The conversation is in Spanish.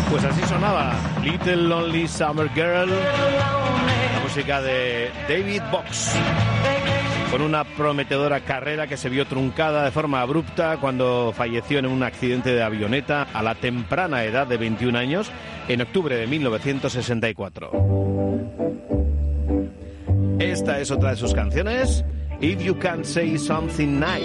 Pues así sonaba Little Lonely Summer Girl, la música de David Box, con una prometedora carrera que se vio truncada de forma abrupta cuando falleció en un accidente de avioneta a la temprana edad de 21 años en octubre de 1964. Esta es otra de sus canciones, If You Can't Say Something Nice.